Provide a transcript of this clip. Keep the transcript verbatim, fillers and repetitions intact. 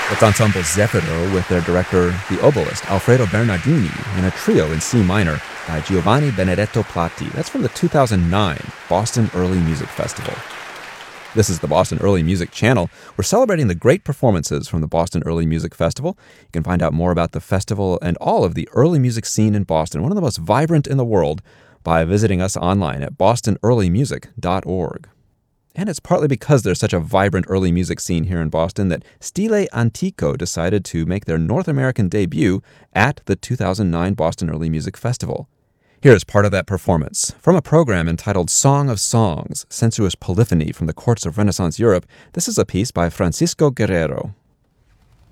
That's Ensemble Zeffiro with their director, the oboist Alfredo Bernardini, in a trio in C minor by Giovanni Benedetto Platti. That's from the two thousand nine Boston Early Music Festival. This is the Boston Early Music Channel. We're celebrating the great performances from the Boston Early Music Festival. You can find out more about the festival and all of the early music scene in Boston, one of the most vibrant in the world, by visiting us online at boston early music dot org. And it's partly because there's such a vibrant early music scene here in Boston that Stile Antico decided to make their North American debut at the two thousand nine Boston Early Music Festival. Here's part of that performance from a program entitled Song of Songs, Sensuous Polyphony from the Courts of Renaissance Europe. This is a piece by Francisco Guerrero.